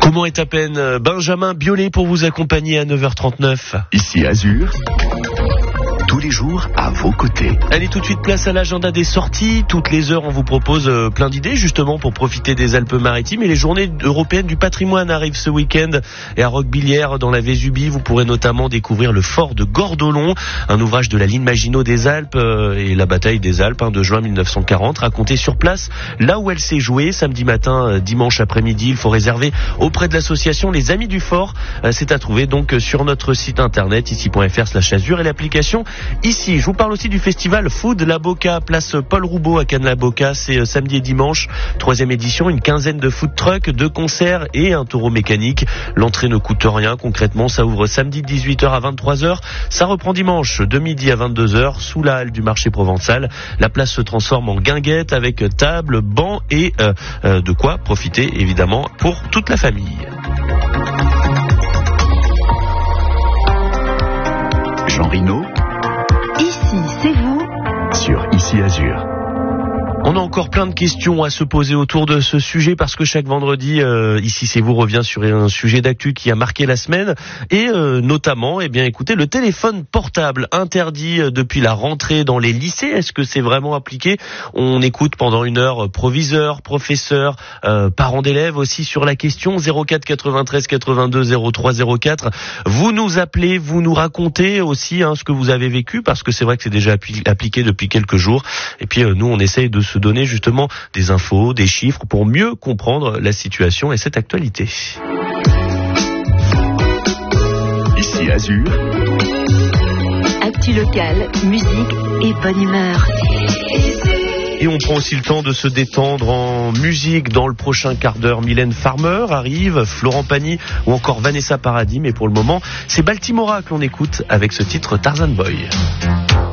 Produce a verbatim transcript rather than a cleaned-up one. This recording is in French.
Comment est à peine Benjamin Biolay pour vous accompagner à neuf heures trente-neuf. Ici Azur, tous les jours à vos côtés. Allez, tout de suite place à l'agenda des sorties. Toutes les heures, on vous propose euh, plein d'idées justement pour profiter des Alpes-Maritimes. Et les journées européennes du patrimoine arrivent ce week-end. Et à Roquebillière, dans la Vésubie, vous pourrez notamment découvrir le fort de Gordolon, un ouvrage de la ligne Maginot des Alpes euh, et la bataille des Alpes hein, de juin mille neuf cent quarante, racontée sur place, là où elle s'est jouée, samedi matin, euh, dimanche après-midi. Il faut réserver auprès de l'association Les Amis du Fort. Euh, c'est à trouver donc sur notre site internet ici point f r slash azur et l'application Ici. Je vous parle aussi du festival Food La Boca, place Paul Roubaud à Cannes-la-Boca. C'est euh, samedi et dimanche, troisième édition, une quinzaine de food trucks, deux concerts et un taureau mécanique. L'entrée ne coûte rien, concrètement, ça ouvre samedi de dix-huit heures à vingt-trois heures. Ça reprend dimanche de midi à vingt-deux heures sous la halle du marché provençal. La place se transforme en guinguette avec table, banc et euh, euh, de quoi profiter évidemment pour toute la famille. Jean Rino. Ici, c'est vous. Sur Ici Azur. On a encore plein de questions à se poser autour de ce sujet parce que chaque vendredi, euh, Ici c'est vous revient sur un sujet d'actu qui a marqué la semaine et euh, notamment, eh bien, écoutez, le téléphone portable interdit depuis la rentrée dans les lycées. Est-ce que c'est vraiment appliqué ? On écoute pendant une heure proviseurs, professeurs, euh, parents d'élèves aussi sur la question. Zéro quatre quatre-vingt-treize quatre-vingt-deux zéro trois zéro quatre. Vous nous appelez, vous nous racontez aussi hein, ce que vous avez vécu parce que c'est vrai que c'est déjà appli- appliqué depuis quelques jours. Et puis euh, nous, on essaye de se donner justement des infos, des chiffres pour mieux comprendre la situation et cette actualité. Ici Azur. Actu locale, musique et bonne humeur. Et on prend aussi le temps de se détendre en musique. Dans le prochain quart d'heure, Mylène Farmer arrive, Florent Pagny ou encore Vanessa Paradis. Mais pour le moment, c'est Baltimora que l'on écoute avec ce titre Tarzan Boy.